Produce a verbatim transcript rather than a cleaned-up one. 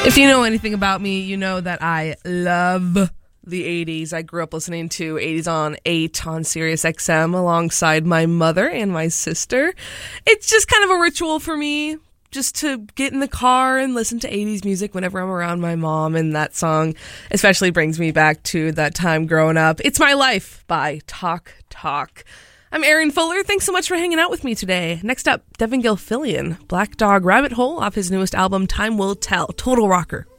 If you know anything about me, you know that I love the eighties. I grew up listening to eighties on eight on Sirius X M alongside my mother and my sister. It's just kind of a ritual for me just to get in the car and listen to eighties music whenever I'm around my mom, and that song especially brings me back to that time growing up. It's My Life by Talk Talk. I'm Erin Fuller. Thanks so much for hanging out with me today. Next up, Devin Gilfillian, Black Dog Rabbit Hole off his newest album, Time Will Tell. Total rocker.